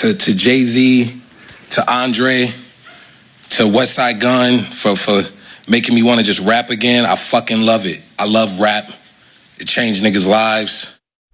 to Jay-Z, to Andre, to Westside Gunn for making me want to just rap again. I fucking love it. I love rap. It changed niggas' lives.